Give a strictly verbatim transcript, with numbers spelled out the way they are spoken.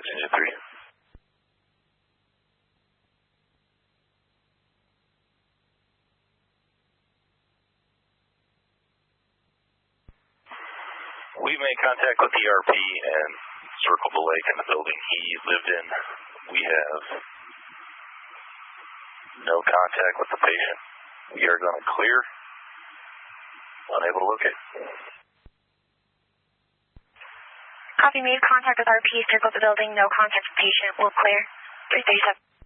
Dispatch Engine three. We made contact with the R P and circled the lake and the building he lived in. We have no contact with the patient. We are going to clear. Unable to locate. Copy, made contact with R P, circled the building, no contact with patient, will clear. three thirty-seven.